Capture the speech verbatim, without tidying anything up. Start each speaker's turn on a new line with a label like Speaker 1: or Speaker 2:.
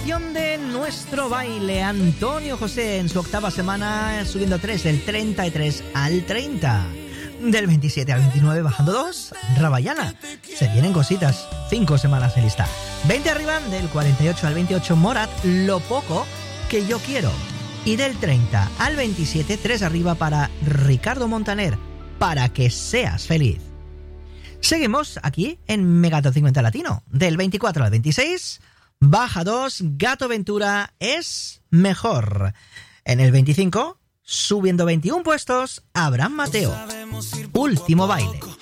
Speaker 1: Continuación de nuestro baile, Antonio José en su octava semana subiendo tres, del treinta y tres al treinta, del veintisiete al veintinueve bajando dos, Rabayana, se vienen cositas, cinco semanas en lista, veinte arriba, del cuarenta y ocho al veintiocho Morat, Lo poco que yo quiero, y del treinta al veintisiete, tres arriba para Ricardo Montaner, Para que seas feliz. Seguimos aquí en Megatop cincuenta Latino, del veinticuatro al veintiséis, baja dos, Gato Ventura, Es mejor. En el veinticinco, subiendo veintiún puestos, Abraham Mateo, Último baile.